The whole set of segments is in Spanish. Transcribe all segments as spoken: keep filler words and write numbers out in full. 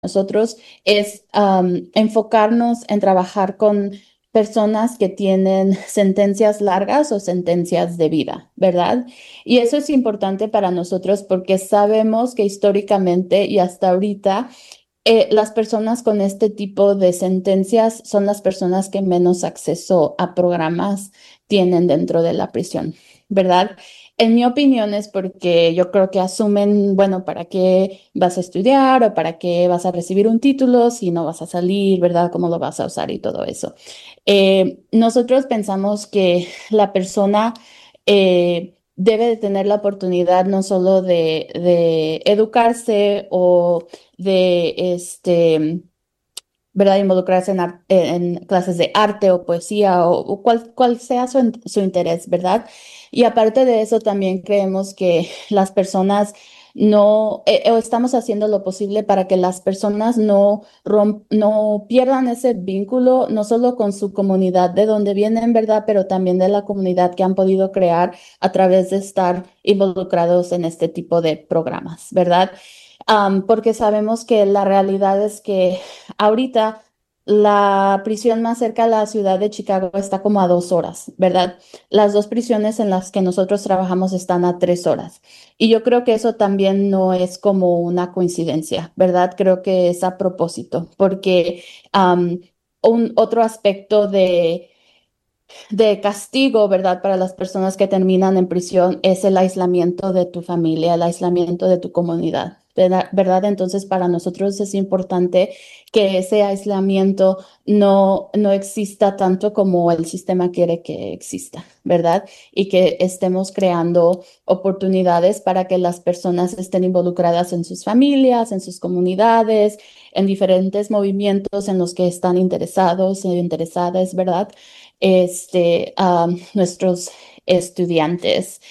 nosotros es um, enfocarnos en trabajar con personas que tienen sentencias largas o sentencias de vida, ¿verdad? Y eso es importante para nosotros porque sabemos que históricamente y hasta ahorita eh, las personas con este tipo de sentencias son las personas que menos acceso a programas tienen dentro de la prisión, ¿verdad? En mi opinión es porque yo creo que asumen, bueno, ¿para qué vas a estudiar o para qué vas a recibir un título si no vas a salir, ¿verdad? ¿Cómo lo vas a usar y todo eso? Eh, nosotros pensamos que la persona eh, debe de tener la oportunidad no solo de, de educarse o de este, ¿verdad? Involucrarse en, ar- en clases de arte o poesía o, o cual, cual sea su, in- su interés, ¿verdad? Y aparte de eso, también creemos que las personas no, eh, o estamos haciendo lo posible para que las personas no, rom- no pierdan ese vínculo, no solo con su comunidad de donde vienen, ¿verdad? Pero también de la comunidad que han podido crear a través de estar involucrados en este tipo de programas, ¿verdad? Am, porque sabemos que la realidad es que ahorita la prisión más cerca a la ciudad de Chicago está como a dos horas, ¿verdad? Las dos prisiones en las que nosotros trabajamos están a tres horas. Y yo creo que eso también no es como una coincidencia, ¿verdad? Creo que es a propósito, porque am, un otro aspecto de de castigo, ¿verdad? Para las personas que terminan en prisión es el aislamiento de tu familia, el aislamiento de tu comunidad, ¿verdad? ¿verdad? Entonces, para nosotros es importante que ese aislamiento no, no exista tanto como el sistema quiere que exista, ¿verdad? Y que estemos creando oportunidades para que las personas estén involucradas en sus familias, en sus comunidades, en diferentes movimientos en los que están interesados e interesadas, ¿verdad? Este, a nuestros estudiantes.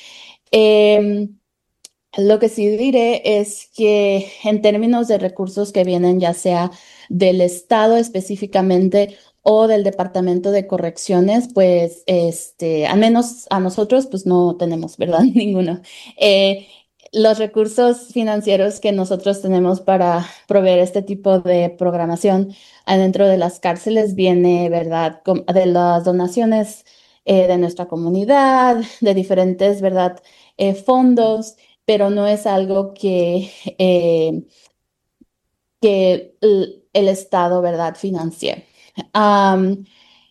Em, lo que sí diré es que en términos de recursos que vienen ya sea del Estado específicamente o del Departamento de Correcciones, pues este, al menos a nosotros pues no tenemos, ¿verdad? Ninguno. Eh, los recursos financieros que nosotros tenemos para proveer este tipo de programación adentro de las cárceles viene, ¿verdad? Com- De las donaciones eh, de nuestra comunidad, de diferentes, ¿verdad? Eh, fondos, pero no es algo que, eh, que el, el Estado, ¿verdad?, financie. Am,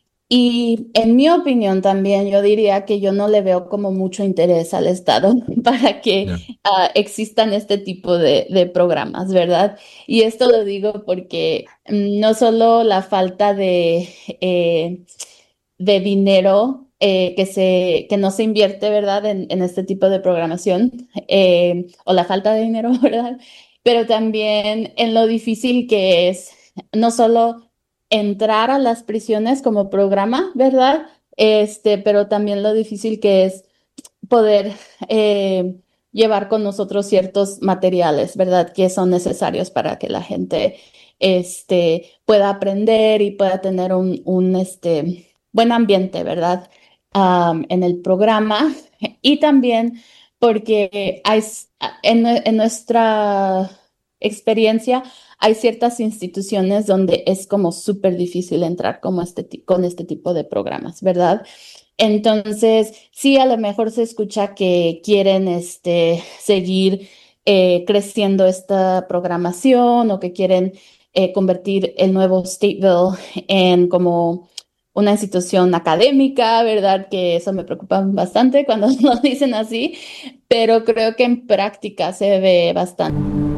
y en mi opinión también, yo diría que yo no le veo como mucho interés al Estado para que Ya. ah, existan este tipo de, de programas, ¿verdad? Y esto lo digo porque mm, no solo la falta de, eh, de dinero eh, que se, que no se invierte, ¿verdad? En, en este tipo de programación, eh, o la falta de dinero, ¿verdad? Pero también en lo difícil que es no solo entrar a las prisiones como programa, ¿verdad? Este, pero también lo difícil que es poder eh, llevar con nosotros ciertos materiales, ¿verdad? Que son necesarios para que la gente este, pueda aprender y pueda tener un, un este, buen ambiente, ¿verdad? Am, en el programa. Y también porque hay, s- en, nue- en nuestra experiencia hay ciertas instituciones donde es como súper difícil entrar como este, ti- con este tipo de programas, ¿verdad? Entonces, sí, a lo mejor se escucha que quieren este, seguir eh, creciendo esta programación o que quieren eh, convertir el nuevo Stateville en como una institución académica, ¿verdad? Que eso me preocupa bastante cuando lo dicen así, pero creo que en práctica se ve bastante.